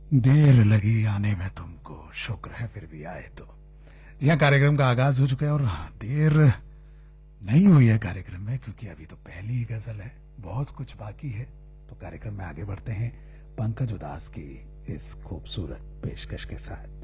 देर लगी आने में तुमको, शुक्र है फिर भी आए तो। जी हाँ, कार्यक्रम का आगाज हो चुका है और देर नहीं हुई है कार्यक्रम में, क्योंकि अभी तो पहली ही गजल है, बहुत कुछ बाकी है। तो कार्यक्रम में आगे बढ़ते हैं पंकज उदास की इस खूबसूरत पेशकश के साथ।